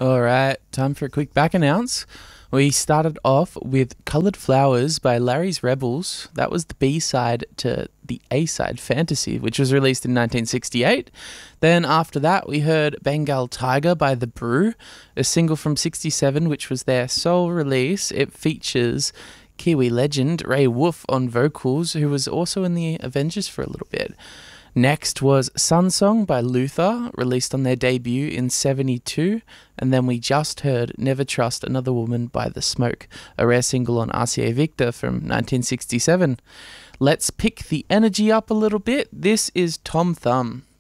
All right, time for a quick back announce. We started off with Coloured Flowers by Larry's Rebels. That was the B-side to the A-side, Fantasy, which was released in 1968. Then after that, we heard Bengal Tiger by The Brew, a single from 67, which was their sole release. It features Kiwi legend Ray Wolf on vocals, who was also in the Avengers for a little bit. Next was Sun Song by Luther, released on their debut in 72, and then we just heard Never Trust Another Woman by The Smoke, a rare single on RCA Victor from 1967. Let's pick the energy up a little bit. This is Tom Thumb.